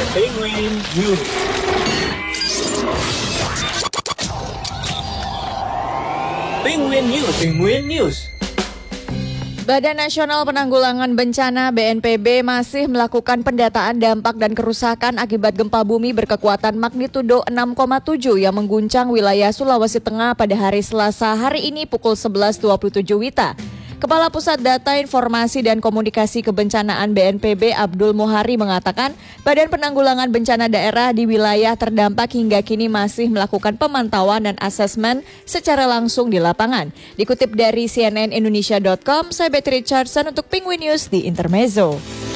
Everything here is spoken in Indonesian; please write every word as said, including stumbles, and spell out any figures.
Penguin News. Penguin News. Penguin News. Badan Nasional Penanggulangan Bencana B N P B masih melakukan pendataan dampak dan kerusakan akibat gempa bumi berkekuatan magnitudo enam koma tujuh yang mengguncang wilayah Sulawesi Tengah pada hari Selasa hari ini pukul sebelas dua puluh tujuh W I T A. Kepala Pusat Data Informasi dan Komunikasi Kebencanaan B N P B Abdul Muhari mengatakan Badan Penanggulangan Bencana Daerah di wilayah terdampak hingga kini masih melakukan pemantauan dan asesmen secara langsung di lapangan. Dikutip dari C N N Indonesia dot com, saya Betty Richardson untuk Penguin News di Intermezzo.